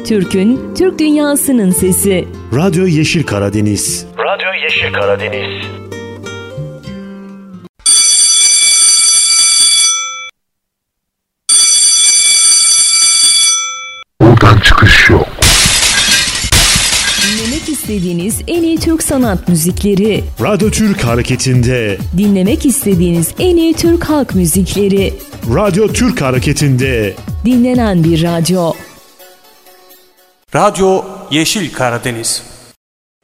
Türk'ün, Türk dünyasının sesi. Radyo Yeşil Karadeniz. Radyo Yeşil Karadeniz. Buradan çıkış yok. Dinlemek istediğiniz en iyi Türk sanat müzikleri. Radyo Türk Hareketi'nde. Dinlemek istediğiniz en iyi Türk halk müzikleri. Radyo Türk Hareketi'nde. Dinlenen bir radyo. Radyo Yeşil Karadeniz.